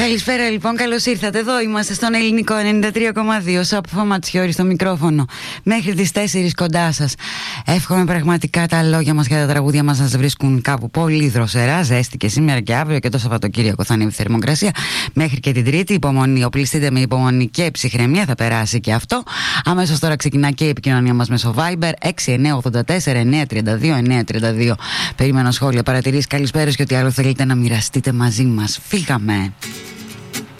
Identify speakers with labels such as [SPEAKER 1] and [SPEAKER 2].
[SPEAKER 1] Καλησπέρα λοιπόν, καλώς ήρθατε. Εδώ είμαστε στον Ελληνικό 93,2. Σάπφο Ματσιώρη στο μικρόφωνο. Μέχρι τις 4 κοντά σας. Εύχομαι πραγματικά τα λόγια μας και τα τραγούδια μας να σας βρίσκουν κάπου πολύ δροσερά. Ζέστη και σήμερα και αύριο και το Σαββατοκύριακο θα ανέβει η θερμοκρασία. Μέχρι και την Τρίτη, υπομονή. Οπλιστείτε με υπομονή και ψυχραιμία, θα περάσει και αυτό. Αμέσως τώρα ξεκινά και η επικοινωνία μας μέσω Viber 6984-932-932. Περίμενω σχόλια, παρατηρήσεις, καλησπέρες και ό,τι άλλο θέλετε να μοιραστείτε μαζί μας. Φύγαμε.